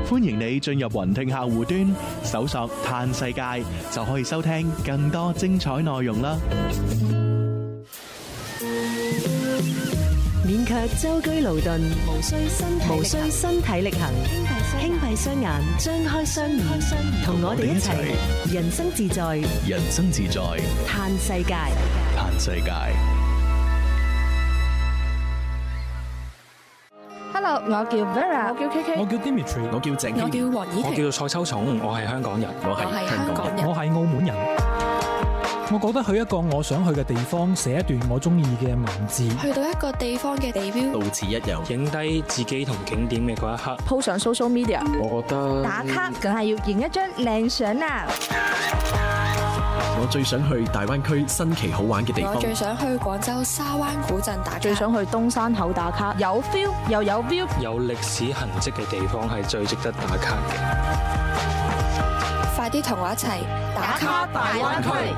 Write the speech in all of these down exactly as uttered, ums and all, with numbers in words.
歡迎你進入雲聽客戶端，搜索嘆世界就可以收聽更多精彩內容啦。 免卻舟車勞頓，無需身體無需身體力行，輕閉雙眼，張開雙耳，同我哋一齊人生自在， 人生自在， 嘆世界， 嘆世界。 Hello， 我叫 Vera， 我叫 K K， 我叫 Dimitri， 我叫鄭， 我叫黃綺我叫做蔡秋松，我係香港人， 我係香港人， 我係澳門人。我覺得去一個我想去嘅地方，寫一段我中意嘅文字， 去到一個地方嘅地標， 到此一遊， 影低自己同景點嘅嗰一刻， po 上 social media。 我覺得打卡梗係要影一張靚相啦。 我最想去大灣區新奇好玩嘅地方。 我最想去廣州沙灣古鎮打卡。 最想去東山口打卡，有 feel 又有 view， 有歷史痕跡嘅地方係最值得打卡嘅。 快啲同我一齊打卡大灣區。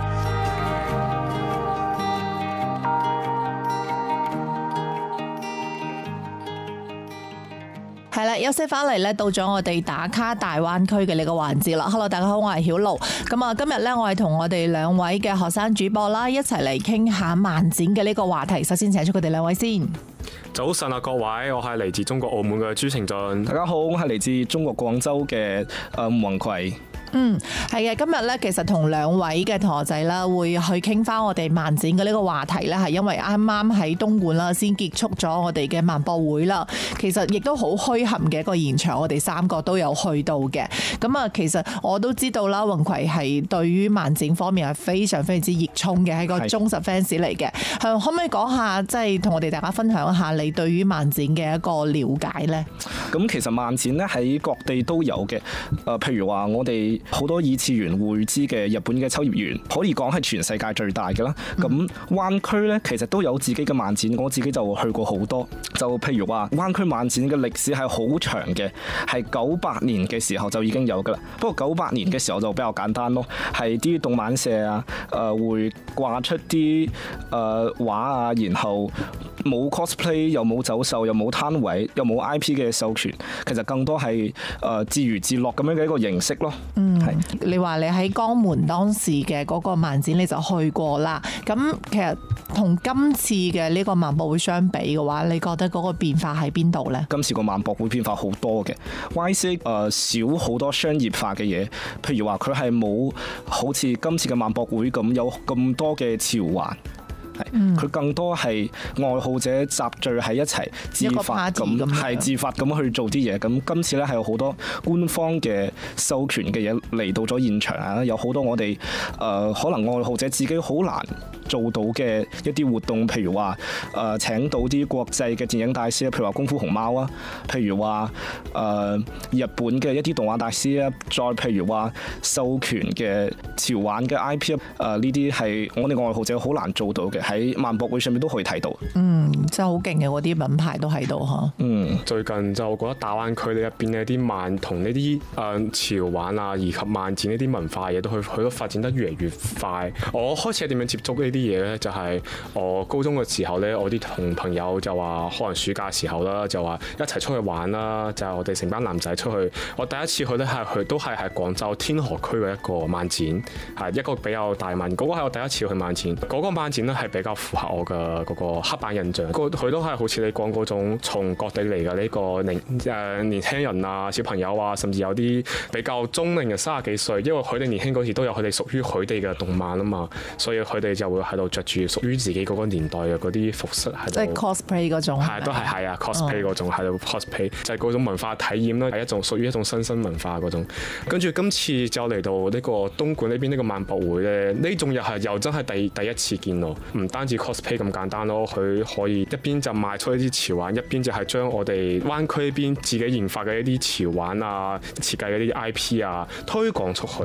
係啦，休息翻嚟咧，到咗我哋打卡大灣區嘅呢個環節啦。Hello， 大家好，我係曉露。咁啊，今日咧我係同我哋兩位嘅學生主播啦，一齊嚟傾下漫展嘅呢個話題。首先請出佢哋兩位先。 早晨啊，各位，我係嚟自中國澳門嘅朱成俊。 大家好，我係嚟自中國廣州嘅誒吳宏葵。 嗯，係嘅，今日咧其實同兩位嘅同學仔啦，會去傾翻我哋漫展嘅呢個話題咧，係因為啱啱喺東莞啦，先結束咗我哋嘅漫博會啦。其實亦都好墟冚嘅一個現場，我哋三個都有去到嘅。咁啊，其實我都知道啦，宏葵係對於漫展方面係非常非常之熱衷嘅，係個忠實 fans 嚟嘅。可唔可以講下，即係同我哋大家分享一下你對於漫展嘅一個了解呢？ 咁其實漫展咧喺各地都有嘅。誒，譬如話我哋好多二次元會知嘅日本嘅秋葉原，可以講係全世界最大嘅啦。咁、嗯、灣區咧其實都有自己嘅漫展，我自己就去過好多。就譬如話灣區漫展嘅歷史係好長嘅，係九八年嘅時候就已經有噶啦。不過九八年嘅時候就比較簡單咯，係啲動漫社啊，誒、呃、會掛出啲誒畫啊，然後冇 cosplay 又冇走秀又冇攤位又冇 I P 嘅授權，其實更多係誒自娛自樂咁樣嘅一個形式咯。 嗯， 係你話你喺江門當時嘅嗰個漫展你就去過啦，咁其實同今次嘅呢個漫博會相比嘅話，你覺得嗰個變化喺邊度呢？ 今次個漫博會變化好多嘅 ，Y C 誒少好多商業化嘅嘢，譬如話佢係冇好似今次嘅漫博會咁有咁多嘅潮玩。佢更多係愛好者集聚喺一齊自發咁，係自發咁去做啲嘢。咁今次咧係有好多官方嘅授權嘅嘢嚟到咗現場啊，有好多我哋誒、呃、可能愛好者自己好難做到嘅一啲活動，譬如話誒、呃、請到啲國際嘅電影大師，譬如話功夫熊貓啊，譬如話誒、呃、日本嘅一啲動畫大師啊，再譬如話授權嘅潮玩嘅 I P 啊，誒呢啲係我哋愛好者好難做到嘅。喺漫博會上面都可以睇到， 嗯，真係好勁嘅，嗰啲品牌都喺度嗬。 嗯， 最近就覺得大灣區呢一邊呢啲漫同呢啲誒潮玩啊，以及漫展呢啲文化嘢都去佢都發展得越嚟越快。我開始係點樣接觸呢啲嘢咧？就係、是、我高中嘅時候咧，我啲同朋友就話，可能暑假時候啦，就話一齊出去玩啦，就係、是、我哋成班男仔出去。我第一次去咧係去都係喺廣州天河區嘅一個漫展，係一個比較大漫。嗰、那個係我第一次去漫展，嗰、那個漫展咧係比較符合我嘅嗰個刻板印象，佢都係好似你講嗰種從各地嚟嘅呢個年誒年輕人啊、小朋友啊，甚至有啲比較中齡嘅三十幾歲，因為佢哋年輕嗰時都有佢哋屬於佢哋嘅動漫啊嘛，所以佢哋就會喺度着住屬於自己嗰個年代嘅嗰啲服飾喺度， 即係 cosplay 嗰種， 係都係係啊 cosplay 嗰種喺度 cosplay，就係嗰種文化體驗啦，係一種屬於一種新生文化嗰種。跟住今次就嚟到呢個東莞呢邊呢個漫博會咧，呢種又係又真係第第一次見咯，唔單止 cosplay 咁簡單咯，佢可以一邊就賣出一啲潮玩，一邊就係將我哋灣區呢邊自己研發嘅一啲潮玩啊、設計嘅一啲 I P 啊推廣出去。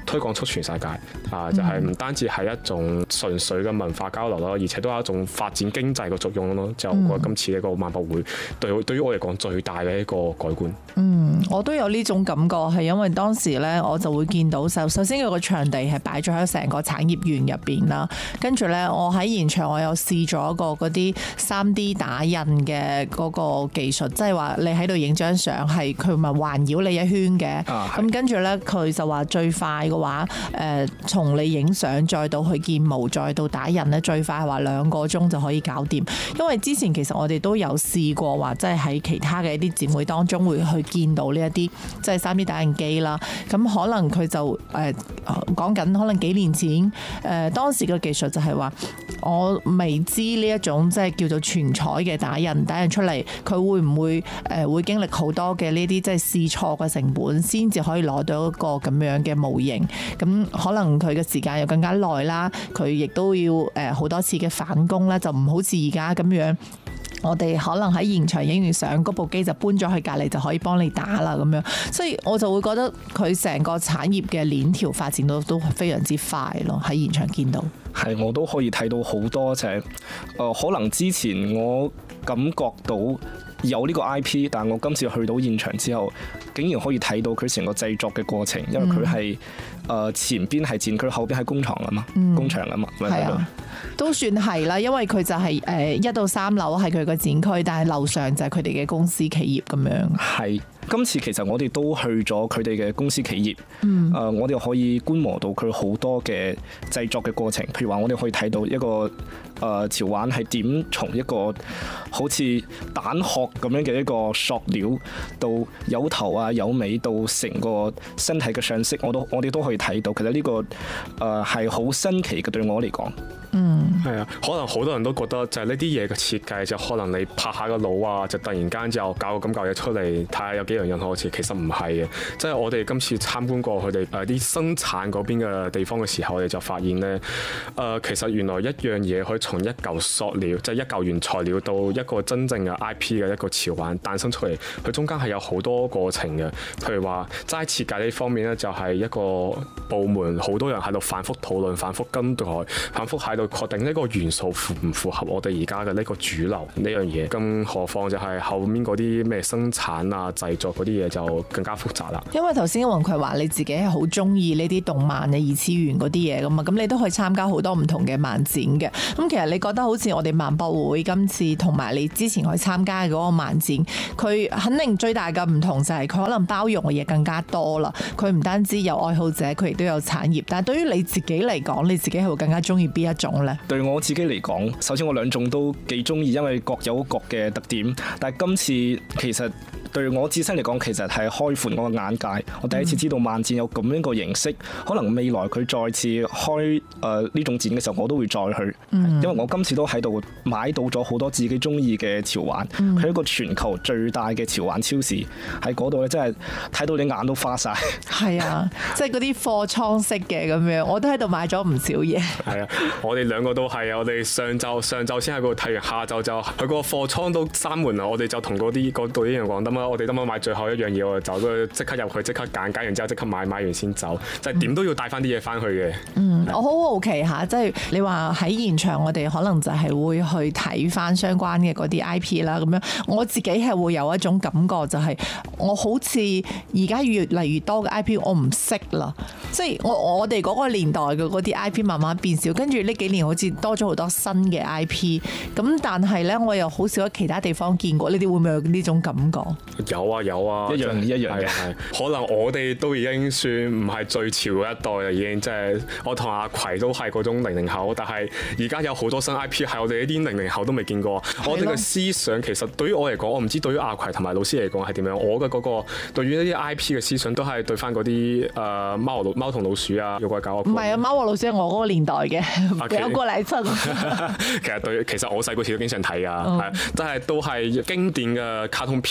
推廣出全世界啊！就係唔單止係一種純粹嘅文化交流咯，而且都係一種發展經濟嘅作用咯。就我覺得今次呢個萬博會對對於我嚟講最大嘅一個改觀。 嗯，我都有呢種感覺，係因為當時咧我就會見到首首先有個場地係擺咗喺成個產業園入邊啦，跟住咧我喺現場我有試咗個嗰啲三 D 打印嘅嗰個技術，即係話你喺度影張相係佢咪環繞你一圈嘅，咁、啊、跟住咧佢就話最快嘅話，誒從你影相再到去建模再到打印咧，最快係話兩個鐘就可以搞掂。因為之前其實我哋都有試過話，即係喺其他嘅一啲展會當中會去見到呢一啲即係三 D 打印機啦。咁可能佢就誒講緊可能幾年前誒、呃、當時嘅技術就係話，我未知呢一種即係叫做全彩嘅打印打印出嚟，佢會唔會誒會經歷好多嘅呢啲即係試錯嘅成本，先至可以攞到一個咁樣嘅模型。咁可能佢嘅時間又更加耐啦，佢亦都要誒好多次嘅返工啦，就唔好似而家咁樣。我哋可能喺現場影完相，嗰部機就搬咗去隔離就可以幫你打啦咁樣，所以我就會覺得佢成個產業嘅鏈條發展到都非常之快咯。喺現場見到， 係我都可以睇到好多就係、是、誒、呃，可能之前我感覺到有呢個 I P， 但我今次去到現場之後，竟然可以睇到佢成個製作嘅過程，因為佢係誒前邊係展區，後邊係工廠啊嘛，嗯、工場啊嘛，係啊， 都算係啦，因為佢就係誒一到三樓係佢個展區，但係樓上就係佢哋嘅公司企業咁樣。係。 今次其實我哋都去咗佢哋嘅公司企業，誒、嗯呃，我哋可以觀摩到佢好多嘅製作嘅過程。譬如話，我哋可以睇到一個誒、呃、潮玩係點從一個好似蛋殼咁樣嘅一個塑料，到有頭啊有尾，到成個身體嘅上色，我都我哋都可以睇到。其實呢、這個誒係好新奇嘅，對我嚟講。 嗯，係啊，可能好多人都覺得就係呢啲嘢嘅設計，就可能你拍下個腦啊，就突然間就搞個咁嚿嘢出嚟，睇下有幾樣人好似，其實唔係嘅。即係我哋今次參觀過佢哋誒啲生產嗰邊嘅地方嘅時候，我哋就發現咧，誒、呃、其實原來一樣嘢可以從一嚿塑料，即係一嚿原材料到一個真正嘅 I P 嘅一個潮玩誕生出嚟，佢中間係有好多過程嘅。譬如話齋設計呢方面咧，就係一個部門好多人喺度反覆討論、反覆更改、反覆喺度確定呢個元素符唔符合我哋而家嘅呢個主流呢樣嘢。更何況就係後面嗰啲咩生產啊、製作嗰啲嘢就更加複雜啦。 因為頭先雲葵話你自己係好中意呢啲動漫嘅二次元嗰啲嘢噶嘛，咁你都可以參加好多唔同嘅漫展嘅。咁其實你覺得好似我哋萬博會今次同埋你之前去參加嘅嗰個漫展，佢肯定最大嘅唔同就係佢可能包容嘅嘢更加多啦。佢唔單止有愛好者，佢亦都有產業。但係對於你自己嚟講，你自己係會更加中意邊一種呢？ 對我自己嚟講，首先我兩種都幾中意，因為各有各嘅特點。但係今次其實對我自身嚟講，其實係開闊我嘅眼界。我第一次知道漫展有咁樣個形式，可能未來佢再次開誒呢種展嘅時候，我都會再去。因為我今次都喺度買到咗好多自己中意嘅潮玩。佢係一個全球最大嘅潮玩超市，喺嗰度咧真係睇到你眼都花晒。係啊，即係嗰啲貨倉式嘅咁樣，我都喺度買咗唔少嘢。 係啊，我哋兩個都係啊！我哋上晝上晝先喺嗰度睇完，下晝就佢個貨倉都閂門啦。我哋就同嗰啲嗰度啲人講，得嘛，我哋得嘛買最後一樣嘢，我就走，即刻入去，即刻揀，揀完之後即刻買，買完先走，即係點都要帶翻啲嘢翻去嘅。嗯， 我好好奇下，即係你話喺現場，我哋可能就係會去睇翻相關嘅嗰啲 I P 啦。咁樣我自己係會有一種感覺，就係我好似而家越嚟越多嘅 I P 我唔識啦。即係我我哋嗰個年代嘅嗰啲 I P 慢慢變少，跟住呢幾年好似多咗好多新嘅 I P。咁但係咧，我又好少喺其他地方見過。你哋會唔會有呢種感覺？ 有啊有啊， 一樣一樣嘅。 係可能我哋都已經算唔係最潮嘅一代啦，已經即係我同阿葵都係嗰種零零後，但係而家有好多新 I P 係我哋呢啲零零後都未見過。我哋嘅思想其實對於我嚟講，我唔知對於阿葵同埋老師嚟講係點樣。我嘅嗰個對於呢啲 I P 嘅思想都係對翻嗰啲誒貓和貓同老鼠啊，妖怪搞。唔係啊，貓和老鼠係我嗰個年代嘅，有過嚟親。 其實對，其實我細個時都經常睇㗎，係真係都係經典嘅卡通片嗰啲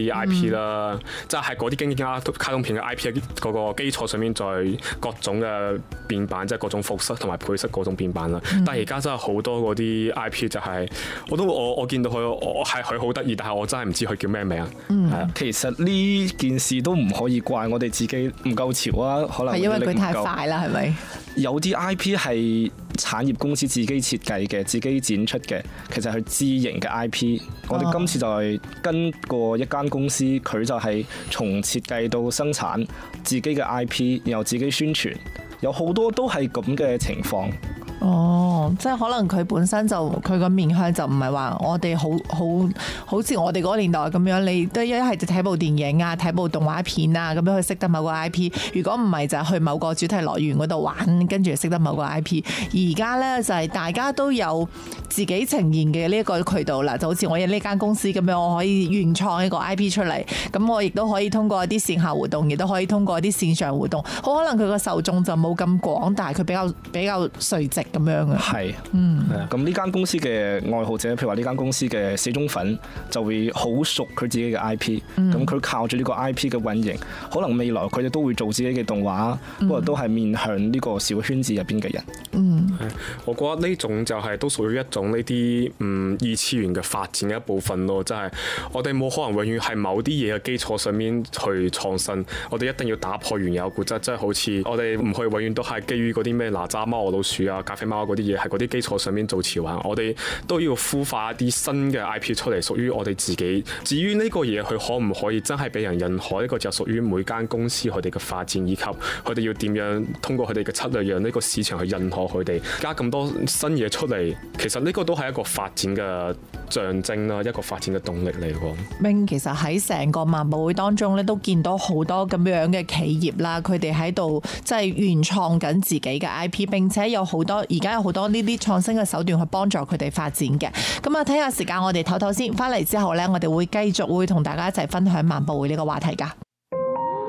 啲 I P 啦，即係喺嗰啲經典卡通片嘅 I P 嗰個基礎上面再各種嘅變版，即係各種複式同埋配色嗰種變版啦。嗯、但係而家真係好多嗰啲 I P 就係、是、我都我我見到佢，我係佢好得意，但係我真係唔知佢叫咩名。 嗯，係啊，其實呢件事都唔可以怪我哋自己唔夠潮啊，可能係因為佢太快啦，係咪？ 有啲 I P 係產業公司自己設計嘅、自己展出嘅，其實係自營嘅 I P。我哋今次就係跟過一間公司，佢就係從設計到生產自己嘅 I P， 然後自己宣傳，有好多都係咁嘅情況。 哦，即係可能佢本身就佢個面向就唔係話我哋好好好似我哋嗰個年代咁樣，你都一係就睇部電影啊、睇部動畫片啊咁樣去識得某個 I P。如果唔係就去某個主題樂園嗰度玩，跟住識得某個 I P。而家呢，就係大家都有自己呈現嘅呢一個渠道啦，就好似我有呢間公司咁樣，我可以原創一個 I P 出嚟，咁我亦都可以通過一啲線下活動，亦都可以通過一啲線上活動。好可能佢個受眾就冇咁廣，但係佢比較比較垂直。咁樣嘅係，嗯，咁呢間公司嘅愛好者，譬如話呢間公司嘅死忠粉，就會好熟佢自己嘅 I P，咁佢靠住呢個 I P 嘅運營，可能未來佢哋都會做自己嘅動畫，不過都係面向呢個小圈子入邊嘅人。嗯， 我覺得呢種就係都屬於一種呢啲嗯二次元嘅發展嘅一部分咯，即係我哋冇可能永遠係某啲嘢嘅基礎上面去創新，我哋一定要打破原有固質，即係好似我哋唔可以永遠都係基於嗰啲咩哪吒貓和老鼠啊、咖啡貓嗰啲嘢，係嗰啲基礎上面做潮玩，我哋都要孵化一啲新嘅 I P 出嚟，屬於我哋自己。至於呢個嘢佢可唔可以真係俾人認可，呢個就屬於每間公司佢哋嘅發展，以及佢哋要點樣通過佢哋嘅策略讓呢個市場去認可佢哋。加咁多新嘢出嚟，其實呢個都係一個發展嘅象徵啦，一個發展嘅動力嚟喎。 明其實喺成個漫博會當中咧，都見到好多咁樣嘅企業啦，佢哋喺度即係原創緊自己嘅 I P， 並且有好多而家有好多呢啲創新嘅手段去幫助佢哋發展嘅。咁啊，睇下時間我哋唞唞先，翻嚟之後呢，我哋會繼續會同大家一齊分享漫博會呢個話題㗎。